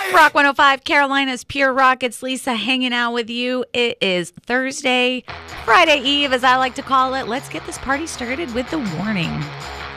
Rock 105, Carolina's Pure Rock. It's Lisa hanging out with you. It is Thursday, Friday Eve, as I like to call it. Let's get this party started with the warning.